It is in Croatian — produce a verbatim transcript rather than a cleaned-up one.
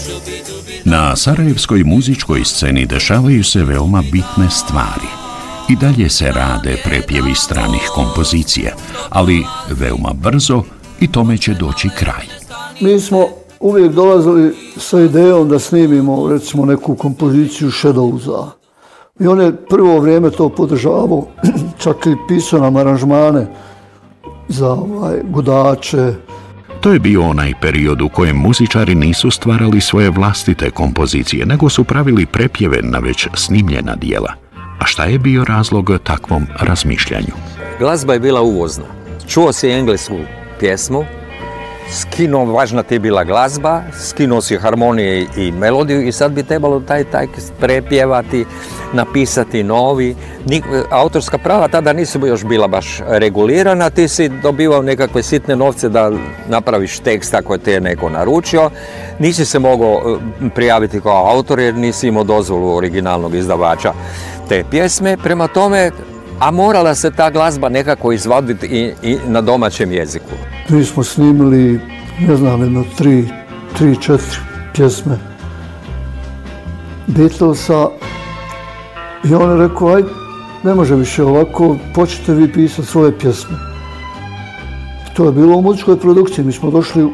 Na sarajevskoj muzičkoj sceni dešavaju se veoma bitne stvari. I dalje se rade prepjevi stranih kompozicija, ali veoma brzo i tome će doći kraj. Mi smo uvijek dolazili sa idejom da snimimo recimo neku kompoziciju Shadowsa. I on je prvo vrijeme to podržavao, čak i pisao nam aranžmane za ovaj, gudače. To je bio onaj period u kojem muzičari nisu stvarali svoje vlastite kompozicije, nego su pravili prepjeve na već snimljena dijela. A šta je bio razlog takvom razmišljanju? Glazba je bila uvozna. Čuo si englesku pjesmu, skinuo, važna ti je bila glazba, skinuo si harmonije i melodiju i sad bi trebalo taj tekst prepjevati, napisati novi. Autorska prava tada nisu još bila baš regulirana, ti si dobivao nekakve sitne novce da napraviš tekst ako je te neko naručio. Nisi se mogao prijaviti kao autor jer nisi imao dozvolu originalnog izdavača te pjesme, prema tome, a morala se ta glazba nekako izvaditi i, i na domaćem jeziku. Mi smo snimili, ne znam, jedno tri, tri, četiri pjesme Beatlesa i on je rekao, aj, ne može više ovako, počnite vi pisati svoje pjesme. To je bilo u muzičkoj produkciji, mi smo došli